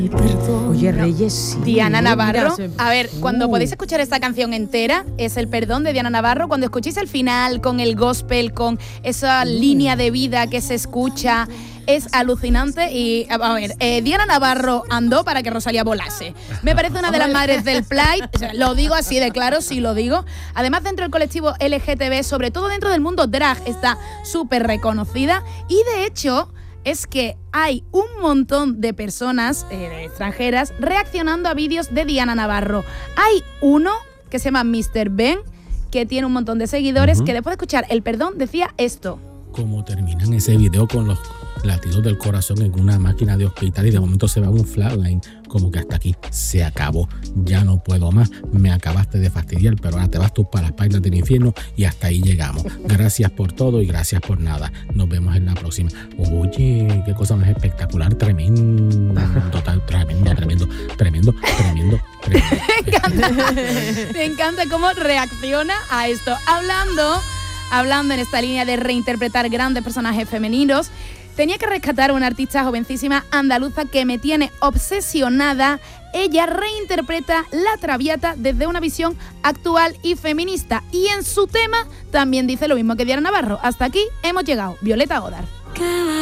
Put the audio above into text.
Oye, Reyes, sí. Diana Navarro. A ver, cuando podéis escuchar esta canción entera, es El Perdón de Diana Navarro. Cuando escuchéis el final con el gospel, con esa línea de vida que se escucha, es alucinante. Y a ver, Diana Navarro andó para que Rosalía volase. Me parece una de las madres del Pride. O sea, lo digo así de claro, sí lo digo. Además, dentro del colectivo LGTB, sobre todo dentro del mundo drag, está súper reconocida. Y de hecho, es que hay un montón de personas extranjeras reaccionando a vídeos de Diana Navarro. Hay uno que se llama Mr. Ben, que tiene un montón de seguidores, que después de escuchar El Perdón decía esto. Como terminan ese video con los latidos del corazón en una máquina de hospital y de momento se va un flatline, como que hasta aquí se acabó, ya no puedo más, me acabaste de fastidiar, pero ahora te vas tú para las páginas del infierno y hasta ahí llegamos. Gracias por todo y gracias por nada. Nos vemos en la próxima. Oye, qué cosa más espectacular, tremendo. Me encanta cómo reacciona a esto. Hablando en esta línea de reinterpretar grandes personajes femeninos, tenía que rescatar a una artista jovencísima andaluza que me tiene obsesionada. Ella reinterpreta La Traviata desde una visión actual y feminista. Y en su tema también dice lo mismo que Diana Navarro. Hasta aquí hemos llegado. Violeta Odar.